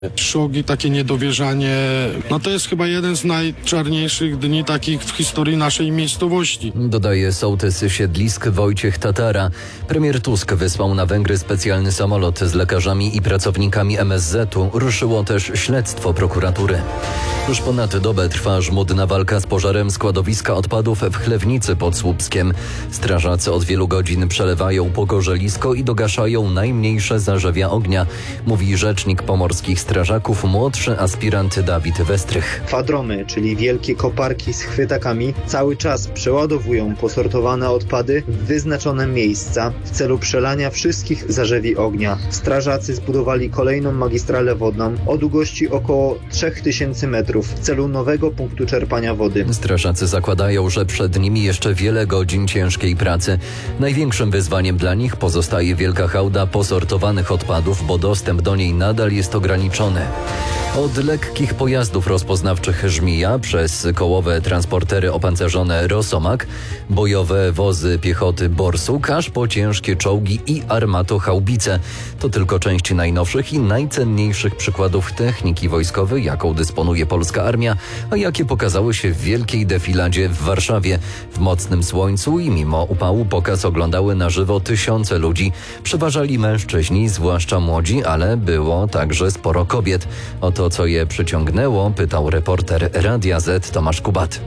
Szok i takie niedowierzanie, to jest chyba jeden z najczarniejszych dni takich w historii naszej miejscowości. Dodaje sołtys Siedlisk Wojciech Tatara. Premier Tusk wysłał na Węgry specjalny samolot z lekarzami i pracownikami MSZ-u. Ruszyło też śledztwo prokuratury. Już ponad dobę trwa żmudna walka z pożarem składowiska odpadów w Chlewnicy pod Słupskiem. Strażacy od wielu godzin przelewają pogorzelisko i dogaszają najmniejsze zarzewia ognia, mówi rzecznik pomorskich strażaków, młodszy aspirant Dawid Westrych. Kwadromy, czyli wielkie koparki z chwytakami, cały czas przeładowują posortowane odpady w wyznaczone miejsca w celu przelania wszystkich zarzewi ognia. Strażacy zbudowali kolejną magistralę wodną o długości około 3000 metrów w celu nowego punktu czerpania wody. Strażacy zakładają, że przed nimi jeszcze wiele godzin ciężkiej pracy. Największym wyzwaniem dla nich pozostaje wielka hałda posortowanych odpadów, bo dostęp do niej nadal jest ograniczony. Od lekkich pojazdów rozpoznawczych Żmija przez kołowe transportery opancerzone Rosomak, bojowe wozy piechoty Borsuk, aż po ciężkie czołgi i armatochaubice. To tylko część najnowszych i najcenniejszych przykładów techniki wojskowej, jaką dysponuje polska armia, a jakie pokazały się w wielkiej defiladzie w Warszawie. W mocnym słońcu i mimo upału pokaz oglądały na żywo tysiące ludzi. Przeważali mężczyźni, zwłaszcza młodzi, ale było także sporo kobiet. O to, co je przyciągnęło, pytał reporter Radia Z Tomasz Kubat.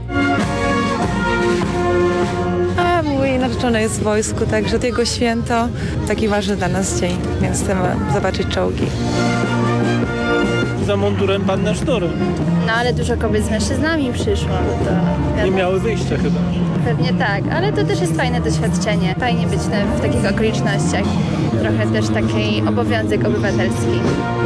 Mój narzeczony jest w wojsku, także to jego święto, taki ważny dla nas dzień, więc chcemy zobaczyć czołgi. Za mundurem panna sztory. Ale dużo kobiet z mężczyznami przyszło. Nie miały wyjścia chyba. Pewnie tak, ale to też jest fajne doświadczenie. Fajnie być w takich okolicznościach. Trochę też taki obowiązek obywatelski.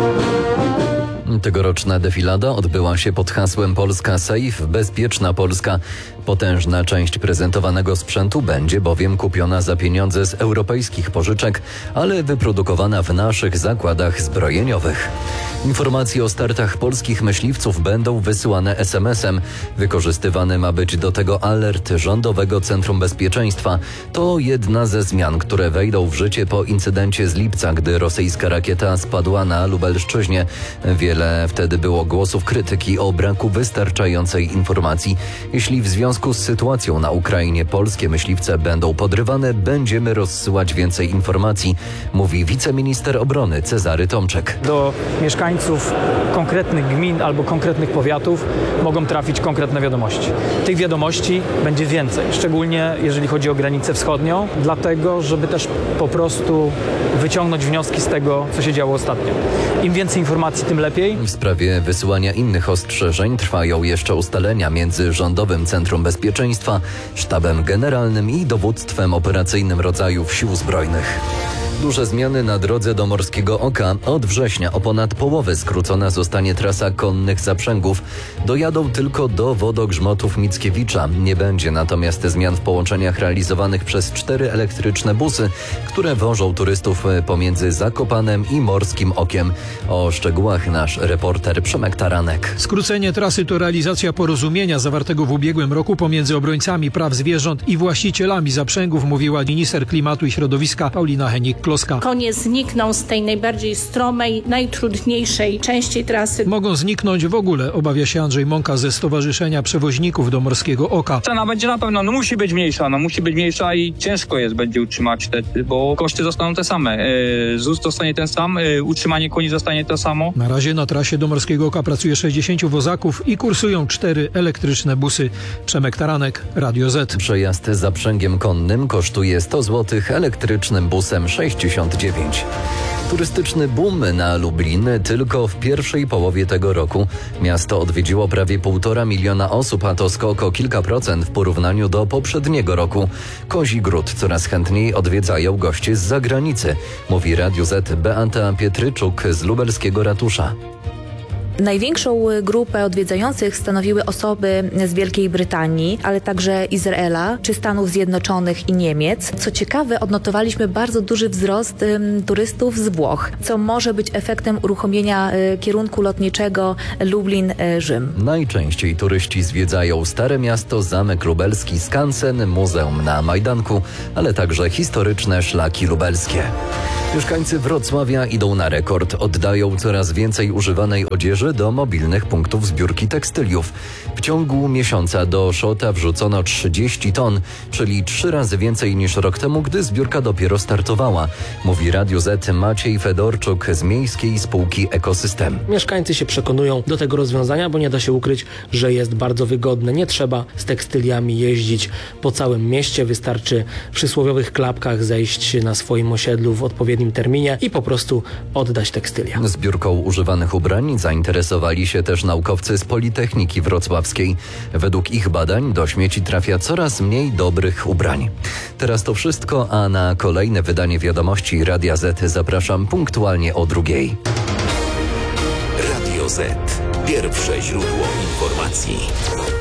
Tegoroczna defilada odbyła się pod hasłem Polska Safe, bezpieczna Polska. Potężna część prezentowanego sprzętu będzie bowiem kupiona za pieniądze z europejskich pożyczek, ale wyprodukowana w naszych zakładach zbrojeniowych. Informacje o startach polskich myśliwców będą wysyłane SMS-em. Wykorzystywany ma być do tego alert Rządowego Centrum Bezpieczeństwa. To jedna ze zmian, które wejdą w życie po incydencie z lipca, gdy rosyjska rakieta spadła na Lubelszczyźnie. Wiele wtedy było głosów krytyki o braku wystarczającej informacji. Jeśli w związku z sytuacją na Ukrainie polskie myśliwce będą podrywane, będziemy rozsyłać więcej informacji, mówi wiceminister obrony Cezary Tomczek. Do mieszkańców konkretnych gmin albo konkretnych powiatów mogą trafić konkretne wiadomości. Tych wiadomości będzie więcej, szczególnie jeżeli chodzi o granicę wschodnią, dlatego żeby też po prostu wyciągnąć wnioski z tego, co się działo ostatnio. Im więcej informacji, tym lepiej. W sprawie wysyłania innych ostrzeżeń trwają jeszcze ustalenia między Rządowym Centrum Bezpieczeństwa, Sztabem Generalnym i Dowództwem Operacyjnym rodzajów Sił Zbrojnych. Duże zmiany na drodze do Morskiego Oka. Od września o ponad połowę skrócona zostanie trasa konnych zaprzęgów. Dojadą tylko do wodogrzmotów Mickiewicza. Nie będzie natomiast zmian w połączeniach realizowanych przez 4 elektryczne busy, które wożą turystów pomiędzy Zakopanem i Morskim Okiem. O szczegółach nasz reporter Przemek Taranek. Skrócenie trasy to realizacja porozumienia zawartego w ubiegłym roku pomiędzy obrońcami praw zwierząt i właścicielami zaprzęgów, mówiła minister klimatu i środowiska Paulina Henik-Kloska. Konie znikną z tej najbardziej stromej, najtrudniejszej części trasy. Mogą zniknąć w ogóle, obawia się Andrzej Mąka ze Stowarzyszenia Przewoźników do Morskiego Oka. Cena będzie na pewno, musi być mniejsza i ciężko będzie utrzymać wtedy, bo koszty zostaną te same. ZUS zostanie ten sam, utrzymanie koni zostanie to samo. Na razie na trasie do Morskiego Oka pracuje 60 wozaków i kursują 4 elektryczne busy. Przemek Taranek, Radio Z. Przejazd zaprzęgiem konnym kosztuje 100 zł, elektrycznym busem 69. Turystyczny boom na Lublin tylko w pierwszej połowie tego roku. Miasto odwiedziło prawie 1,5 miliona osób, a to skok o kilka procent w porównaniu do poprzedniego roku. Kozi Gród coraz chętniej odwiedzają goście z zagranicy, mówi Radiu Z Beata Pietryczuk z lubelskiego ratusza. Największą grupę odwiedzających stanowiły osoby z Wielkiej Brytanii, ale także Izraela, czy Stanów Zjednoczonych i Niemiec. Co ciekawe, odnotowaliśmy bardzo duży wzrost turystów z Włoch, co może być efektem uruchomienia kierunku lotniczego Lublin-Rzym. Najczęściej turyści zwiedzają Stare Miasto, Zamek Lubelski, skansen, muzeum na Majdanku, ale także historyczne szlaki lubelskie. Mieszkańcy Wrocławia idą na rekord. Oddają coraz więcej używanej odzieży do mobilnych punktów zbiórki tekstyliów. W ciągu miesiąca do Szota wrzucono 30 ton, czyli 3 razy więcej niż rok temu, gdy zbiórka dopiero startowała. Mówi Radiu Z Maciej Fedorczuk z Miejskiej Spółki Ekosystem. Mieszkańcy się przekonują do tego rozwiązania, bo nie da się ukryć, że jest bardzo wygodne. Nie trzeba z tekstyliami jeździć po całym mieście. Wystarczy w przysłowiowych klapkach zejść na swoim osiedlu w odpowiednim terminie i po prostu oddać tekstylia. Zbiórką używanych ubrań zainteresowali się też naukowcy z Politechniki Wrocławskiej. Według ich badań do śmieci trafia coraz mniej dobrych ubrań. Teraz to wszystko, a na kolejne wydanie wiadomości Radia Z zapraszam punktualnie o 2:00. Radio Z. Pierwsze źródło informacji.